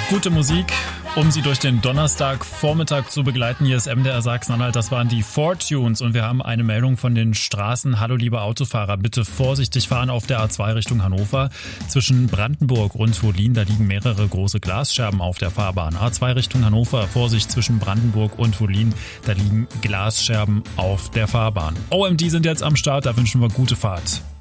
Gute Musik, um Sie durch den Donnerstagvormittag zu begleiten. Hier ist MDR Sachsen-Anhalt. Das waren die Fortunes und wir haben eine Meldung von den Straßen. Hallo liebe Autofahrer, bitte vorsichtig fahren auf der A2 Richtung Hannover. Zwischen Brandenburg und Wohlin, da liegen mehrere große Glasscherben auf der Fahrbahn. A2 Richtung Hannover, Vorsicht zwischen Brandenburg und Wohlin, da liegen Glasscherben auf der Fahrbahn. OMD sind jetzt am Start, da wünschen wir gute Fahrt.